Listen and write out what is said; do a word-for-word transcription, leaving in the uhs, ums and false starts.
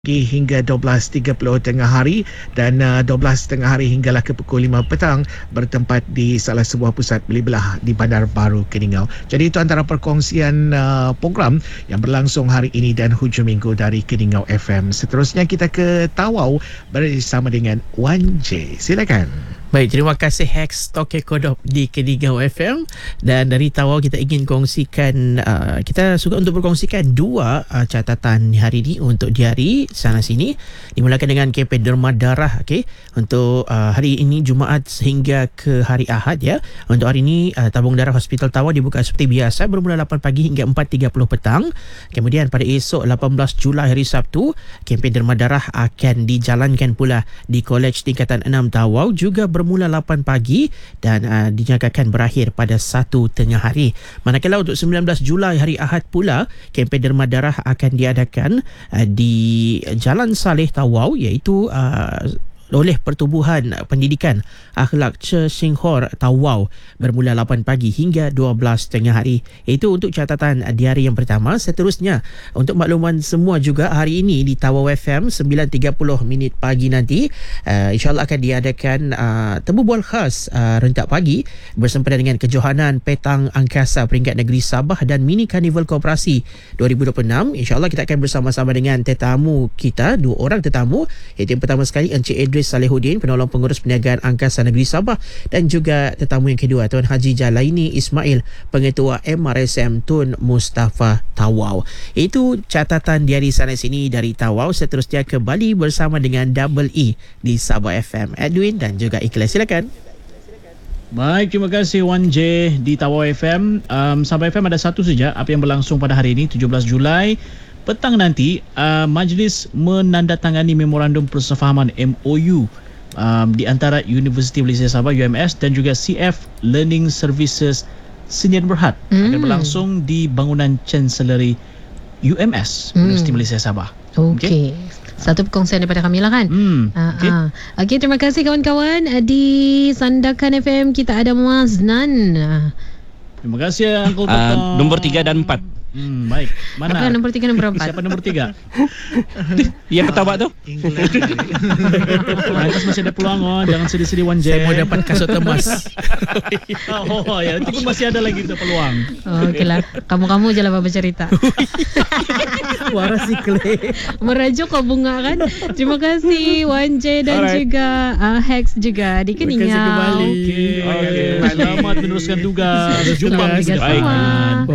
hingga dua belas tiga puluh tengah hari dan uh, dua belas tengah hari hinggalah ke pukul lima petang bertempat di salah sebuah pusat beli belah di Bandar Baru Keningau. Jadi itu antara perkongsian uh, program yang berlangsung hari ini dan hujung minggu dari Keningau F M. Seterusnya kita ke Tawau bersama dengan Wan J. Silakan. Baik, terima kasih Hex Toke Kodop di Keningau F M. Dan dari Tawau kita ingin kongsikan, uh, kita suka untuk berkongsikan dua uh, catatan hari ini untuk diari sana sini. Dimulakan dengan kempen derma darah, okay? Untuk uh, hari ini Jumaat sehingga ke hari Ahad, ya. Untuk hari ini uh, tabung darah Hospital Tawau dibuka seperti biasa bermula lapan pagi hingga empat tiga puluh petang. Kemudian pada esok lapan belas Julai hari Sabtu, kempen derma darah akan dijalankan pula di Kolej Tingkatan enam Tawau, juga bermula lapan pagi dan uh, dinyatakan berakhir pada satu tengah hari. Manakala untuk sembilan belas Julai hari Ahad pula, kempen derma darah akan diadakan uh, di Jalan Saleh Tawau, iaitu uh, oleh Pertubuhan Pendidikan Akhlak Che Singhor Tawau bermula lapan pagi hingga dua belas tengah hari. Itu untuk catatan di hari yang pertama. Seterusnya, untuk makluman semua juga, hari ini di Tawau F M sembilan tiga puluh minit pagi nanti uh, insyaAllah akan diadakan uh, temu bual khas uh, rentak pagi bersempena dengan kejohanan Petang Angkasa Peringkat Negeri Sabah dan Mini Karnival Koperasi dua ribu dua puluh enam. InsyaAllah kita akan bersama-sama dengan tetamu kita, dua orang tetamu, iaitu yang pertama sekali Encik Idris Salihuddin, penolong pengurus perniagaan Angkasa Negeri Sabah, dan juga tetamu yang kedua Tuan Haji Jalaini Ismail, pengetua M R S M Tun Mustafa Tawau. Itu catatan di hari sana sini dari Tawau. Seterusnya kembali bersama dengan Double E di Sabah F M. Edwin dan juga Ikhlas, silakan. Baik, terima kasih Wan J di Tawau F M. Um, Sabah F M ada satu saja apa yang berlangsung pada hari ini tujuh belas Julai. Petang nanti, uh, majlis menandatangani memorandum persefahaman M O U um, di antara Universiti Malaysia Sabah U M S dan juga C F Learning Services Sdn Bhd mm. akan berlangsung di bangunan Chancellery U M S mm. Universiti Malaysia Sabah. Okey. Okay. Satu perkongsian daripada kami lah kan. Hmm, okay. Uh, uh. Okey, terima kasih kawan-kawan. Di Sandakan F M kita ada Maznan. Terima kasih Uncle Toto. Uh, nombor tiga dan empat. Hmm, baik. Mana? Apa nombor tiga, nombor empat? Siapa nombor tiga? Yang pertama tu. Lantas masih ada peluang, oh. Jangan sedih-sedih Wan J. Saya mau dapat kasut emas. oh, oh, ya. Nanti pun masih ada lagi tu peluang. Oh, okeylah. Kamu-kamu je lah bercerita. Waras Ikhlas. Merajuk kau bunga kan. Terima kasih Wan J dan Alright. juga uh, Hex juga di Keningau. Terima kasih kembali. Okay. Okay. Selamat meneruskan tugas. Jumpa lagi.